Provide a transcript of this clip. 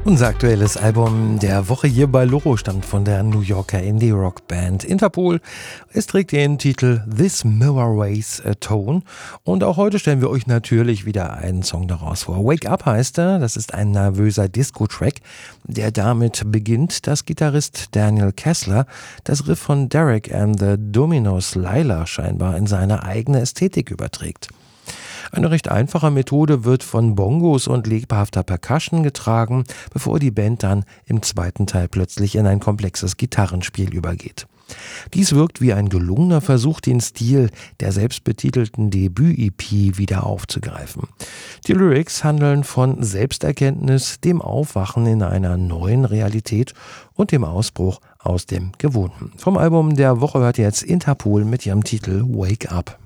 Unser aktuelles Album der Woche hier bei Loro stammt von der New Yorker Indie-Rock-Band Interpol. Es trägt den Titel This Mirror Weighs a Tone und auch heute stellen wir euch natürlich wieder einen Song daraus vor. Wake Up heißt er, das ist ein nervöser Disco-Track, der damit beginnt, dass Gitarrist Daniel Kessler das Riff von Derek and the Dominos Lila scheinbar in seine eigene Ästhetik überträgt. Eine recht einfache Methode wird von Bongos und lebhafter Percussion getragen, bevor die Band dann im zweiten Teil plötzlich in ein komplexes Gitarrenspiel übergeht. Dies wirkt wie ein gelungener Versuch, den Stil der selbstbetitelten Debüt-EP wieder aufzugreifen. Die Lyrics handeln von Selbsterkenntnis, dem Aufwachen in einer neuen Realität und dem Ausbruch aus dem Gewohnten. Vom Album der Woche hört ihr jetzt Interpol mit ihrem Titel Wake Up.